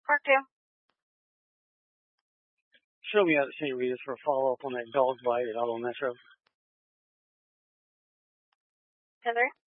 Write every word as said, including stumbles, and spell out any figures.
Park two. Show me at Saint Rita's for a follow-up on that dog bite at Auto Metro. ten three.